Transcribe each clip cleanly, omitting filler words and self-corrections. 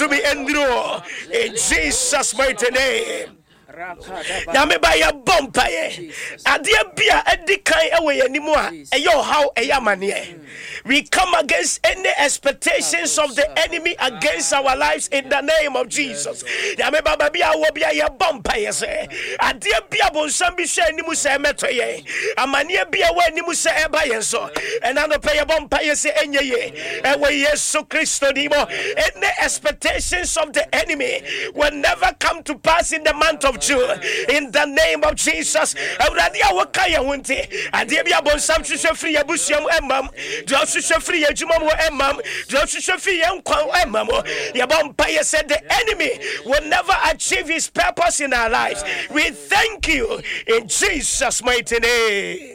to be endure in Jesus' mighty name. Nyame ya bompa ye adia bia edikan ewe yanimu a eyo how eyamane. We come against any expectations of the enemy against our lives in the name of Jesus. Nyame baba bia wo bia ye bompa ye se adia bia bonsam bi hwe animu se meto ye amane bia wo animu se eba ye so enano pe ye bompa ye se enye ye ewe Yesu Kristo dimo. Any expectations of the enemy will never come to pass in the month of June. In the name of Jesus, Radia Wakaya Winti, Adibia Bonsam Free Abusiam Emam, Joshua Free Jumamo Emam, Joshua Free Emamo. Yabompaya said the enemy will never achieve his purpose in our lives. We thank you in Jesus' mighty name.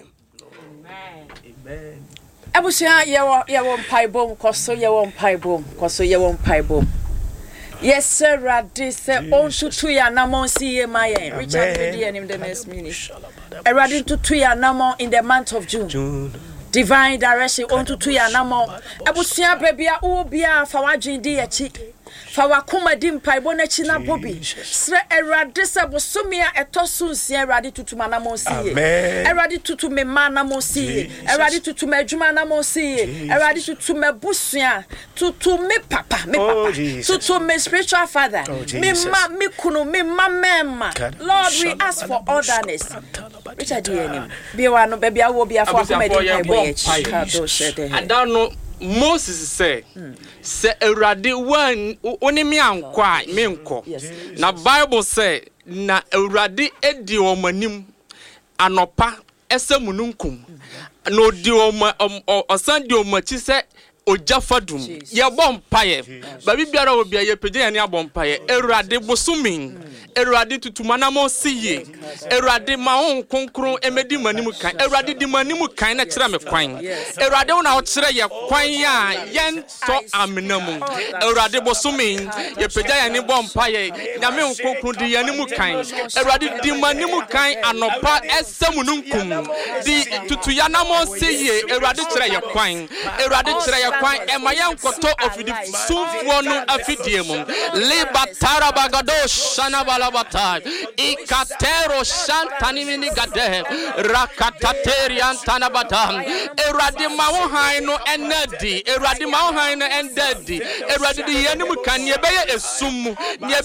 Amen. Abusia, you won't pie bomb, Costo, you won't pie bomb, Costo, you won't pie bomb. Yes, sir, Radis, on to Tuya Namon see my Richard Median in the next minute. A radin to Tuya Namon in the month of June. Divine direction on to Tuya Namon. Abusia Babia Ubia Fawajin dear chick. Fawakuma dimpa bonachina bobi. Sre eradisa bosumia etosun si eradi tutu manamo si. Eradi tutu me manamo si. Eradi tutu me juma namo si. Eradi tutu me busuya. Tutu me papa. Tutu me spiritual father. Me ma me kunu me mama. Lord, we ask for otherness. Richard Dienim. Biwa no baby awo bia for komedi boy. I don't know. Moses say Eradi one onimi ankwa menko. Na Bible say na Eradi edi omanim anopa ese mununkum. No di osan di omachi say ojafadum ye bompaye babi biara obi aye pege ya ne abompaye Erade bosumin Erade tutumana mo siye Erade ma on konkron emedi manimu kan Erade di manimu kan na kire me kwan Erade wona o kire ye kwan ya yen so amenamu Erade bosumin ye pege ya ne bompaye nyame on konkron di yanimu kan Erade di manimu kan anopa esamununkum di tutuyana mo siye Erade kire ye kwan Erade kire ye kwan emayan koto of the sunfo no afidiemu libatara bagado shana balabata ikatero shantanimini gade rakatateri antanabata Erade mawo han no enadi Erade mawo han no endadi Erade di yanimu kan yebeye esum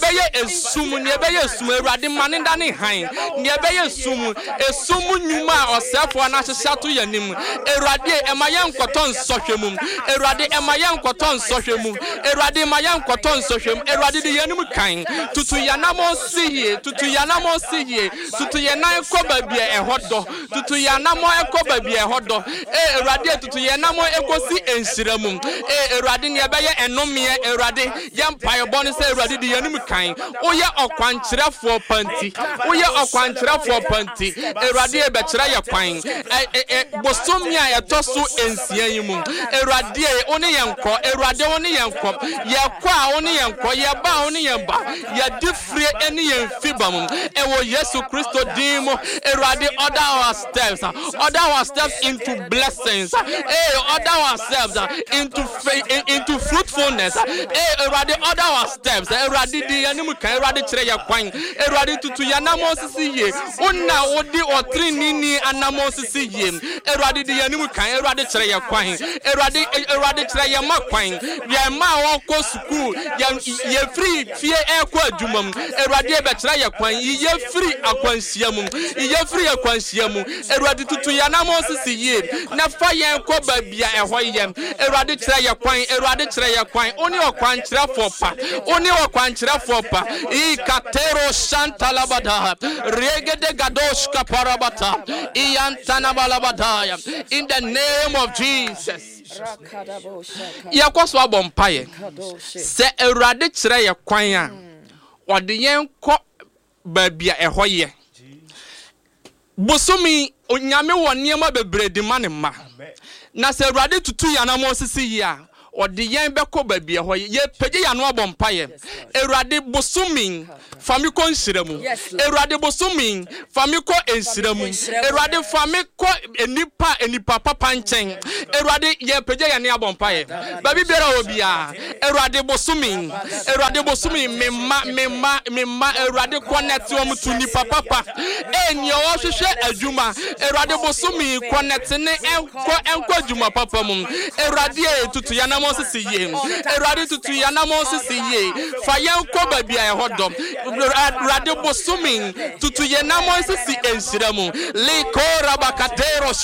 Erade maninda ni han yebeye esum nyuma osefo na hyehyato yanim Erade emayan koto nsohwemu Erade emayan koton sohwemu Erade mayan koton sohwemu Erade de yanum kan tutu yanamo siye tutu yenan ko babia ehodo tutu yanamo ekoba bia ehodo Erade tutu yanamo ekosi enhiramu Erade ne ebeye enome Erade yampaye bone se Erade de yanum kan oye okwankyerefo panti Erade ebekira ye kwan bosomia etoso ensian yimu Erade oni yenko Erade oni yenko yekwa oni yenko yeba oni yemba ya difre eni yenfibam ewo Yesu Kristo dimo Erade order our steps into blessings order ourselves into fruitfulness Erade order our steps Erade di animu kan Erade kire ya kwan Erade tutu ya namo sisi ye onna odi otrinini anamo sisi ye Erade di animu kan Erade kire ya kwan Erade kire ya makwan ya ma won ko school ya free fie ekọ adwumam Erade be kire ya kwan ye free akwansiamu Erade tutu ya na mo sisi ye na fa yen ko babia ehọ yem Erade kire ya kwan oni okwan kire fopa ikatero shantalabada regede gadosh kaparabata iyantana balabada in the name of Jesus. Yakwaso abompaye se Erade kire ye kwan a ode yen ko babia ehoye bosomi onyame wo niema bebredi manema na se Erade tutu ya na mo sisi ya ɔde yɛn bɛkɔ baabi ɛhɔ ye pagye ya no abompaye Awurade bosomin fami ko nsiramu Awurade bosomin fami ko ensiramu Awurade fami ko enipa papa nchen Awurade ye pagye ya ne abompaye baabi bera obia Awurade bosomin memma Awurade connect wo mutu nipa papa eni o hwehwe adwuma Awurade bosomin connect ne enko adwuma papa mum Awurade tutu ya na mo sisi ye Awurade tutu ya na mo sisi ye fa yenko baabi a hodom Awurade bosomin tutu ye na mo sisi ensiramu likora bakatero